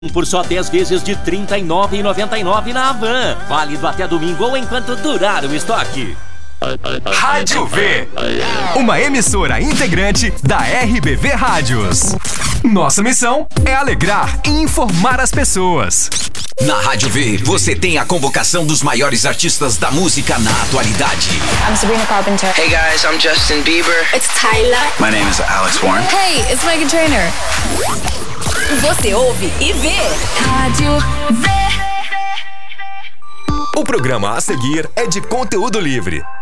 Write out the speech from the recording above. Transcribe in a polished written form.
por só 10 vezes de R$ 39,99 na Havan. Válido até domingo ou enquanto durar o estoque. Rádio V, uma emissora integrante da RBV Rádios. Nossa missão é alegrar e informar as pessoas. Na Rádio V, você tem a convocação dos maiores artistas da música na atualidade. I'm Sabrina Carpenter. Hey guys, I'm Justin Bieber. It's Tyler. My name is Alex Warren. Hey, it's Meghan Trainor. Você ouve e vê. Rádio V. O programa a seguir é de conteúdo livre.